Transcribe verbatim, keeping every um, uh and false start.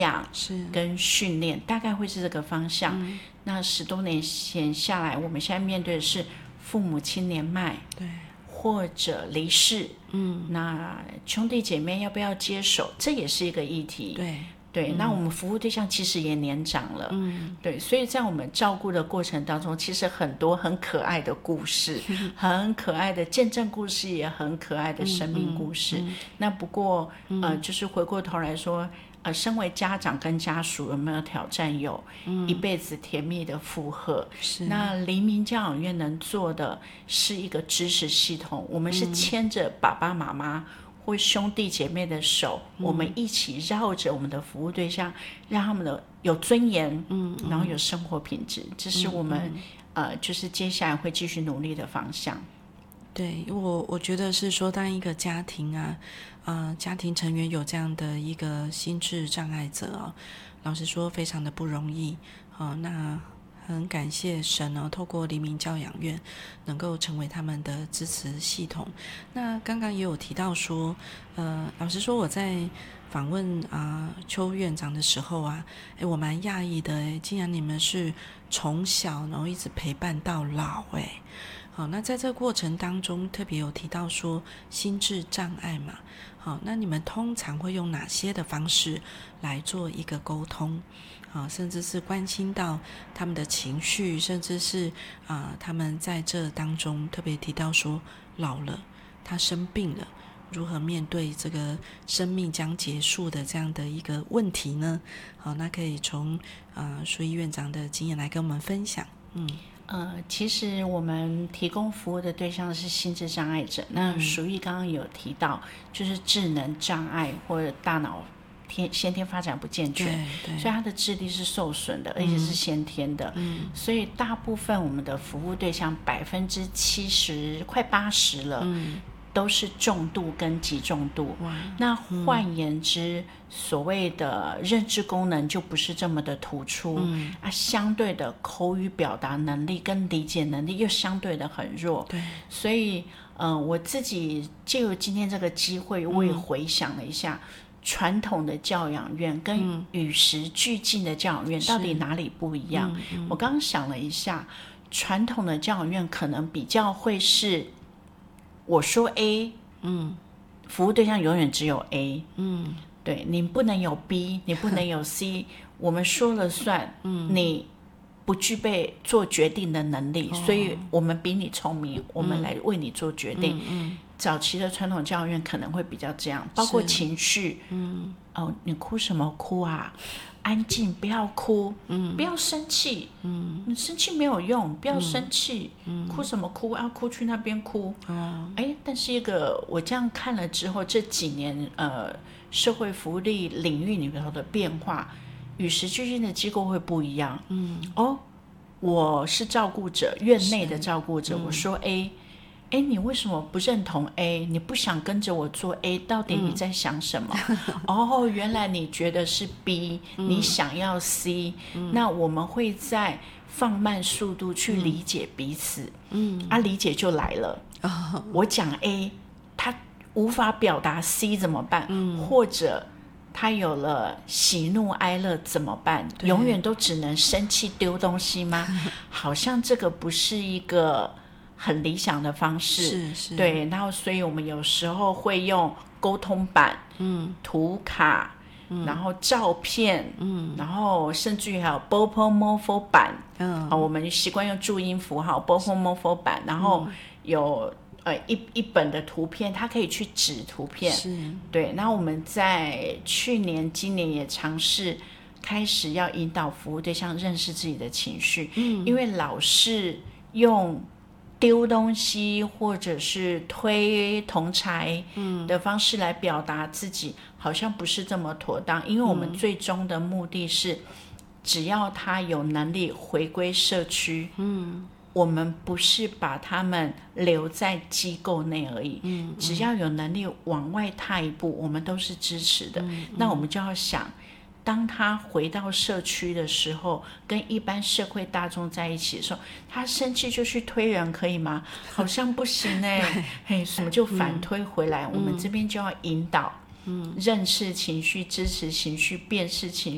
养跟训练，大概会是这个方向。嗯、那十多年前下来，我们现在面对的是父母亲年迈， 对， 或者离世， 嗯， 那兄弟姐妹要不要接手，这也是一个议题。 对。 对， 嗯、 那我们服务对象其实也年长了， 嗯， 对，所以在我们照顾的过程当中，其实很多很可爱的故事，很可爱的见证故事，也很可爱的生命故事。嗯嗯嗯、那不过，呃，就是回过头来说，呃，身为家长跟家属有没有挑战？有，嗯、一辈子甜蜜的负荷。 是。 那黎明教养院能做的是一个支持系统，我们是牵着爸爸妈妈或兄弟姐妹的手，嗯、我们一起绕着我们的服务对象，让他们的有尊严，嗯嗯、然后有生活品质，这是我们、嗯嗯、呃，就是接下来会继续努力的方向。 对，我我觉得是说，当一个家庭啊，呃，家庭成员有这样的一个心智障碍者哦，老实说非常的不容易。好、哦，那很感谢神哦，透过黎明教养院能够成为他们的支持系统。那刚刚也有提到说，呃，老实说我在访问啊、呃、邱院长的时候啊，诶我蛮讶异的，诶竟然你们是从小然后一直陪伴到老，诶好，那在这个过程当中特别有提到说心智障碍嘛，好，那你们通常会用哪些的方式来做一个沟通？啊，甚至是关心到他们的情绪，甚至是啊，他们在这当中特别提到说老了，他生病了，如何面对这个生命将结束的这样的一个问题呢？好，那可以从啊淑仪院长的经验来跟我们分享。嗯。 呃，其实我们提供服务的对象是心智障碍者，那淑仪刚刚有提到，就是智能障碍或者大脑天先天发展不健全，所以他的智力是受损的，而且是先天的。嗯、所以大部分我们的服务对象百分之七十，快八十了。嗯都是重度跟极重度，那换言之、嗯、所谓的认知功能就不是这么的突出、嗯、啊，相对的口语表达能力跟理解能力又相对的很弱， 对， 所以呃，我自己借由今天这个机会，我也回想了一下、嗯、传统的教养院跟与时俱进的教养院到底哪里不一样、嗯嗯、我刚刚想了一下，传统的教养院可能比较会是我说 A， 嗯，服务对象永远只有 A， 嗯，对，你不能有 B， 你不能有 C， 我们说了算，嗯，你不具备做决定的能力，哦、所以我们比你聪明、嗯，我们来为你做决定。嗯嗯、早期的传统教育院可能会比较这样，包括情绪，嗯，哦，你哭什么哭啊？安静，不要哭，嗯，不要生气，嗯，你生气没有用，不要生气，嗯，哭什么哭？要哭去那边哭，哦，哎，但是一个我这样看了之后，这几年呃社会福利领域里头的变化，与时俱进的机构会不一样，嗯，哦，我是照顾者，院内的照顾者，我说 A。哎，你为什么不认同 A？ 你不想跟着我做 A？ 到底你在想什么？嗯、哦，原来你觉得是 B，、嗯、你想要 C、嗯。那我们会再放慢速度去理解彼此。嗯，啊，理解就来了。哦、我讲 A， 他无法表达 C 怎么办？嗯、或者他有了喜怒哀乐怎么办？永远都只能生气丢东西吗？好像这个不是一个很理想的方式， 是是， 对，然后所以我们有时候会用沟通板、嗯，图卡，嗯、然后照片，嗯，然后甚至于还有 bopomorpho 板，嗯，我们习惯用注音符号 bopomorpho 板，然后有、嗯、呃一一本的图片，它可以去指图片， 是， 对，那我们在去年、今年也尝试开始要引导服务对象认识自己的情绪，嗯，因为老是用丢东西或者是推同侪的方式来表达自己、嗯、好像不是这么妥当，因为我们最终的目的是、嗯、只要他有能力回归社区，嗯，我们不是把他们留在机构内而已，嗯，只要有能力往外踏一步，我们都是支持的、嗯、那我们就要想，当他回到社区的时候，跟一般社会大众在一起的时候，他生气就去推人可以吗？好像不行哎，嘿，什么就反推回来、嗯、我们这边就要引导、嗯、认识情绪、支持情绪、辨识情绪。